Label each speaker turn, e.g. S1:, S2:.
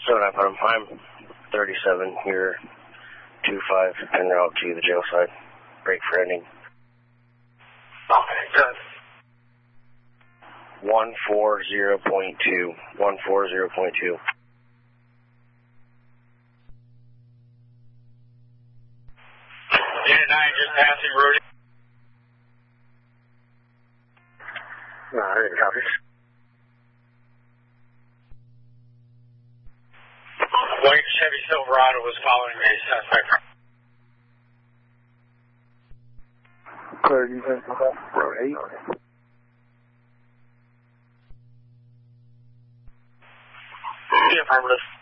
S1: I'm 37 here, 25, en route to the jail side. Break for ending.
S2: Okay, good.
S1: 140.2. 140.2.
S2: Unit 9 just passing Rudy.
S1: I didn't copy.
S2: White Chevy Silverado was following a suspect.
S1: Clear, you said road 8.
S2: Yeah, affirmative.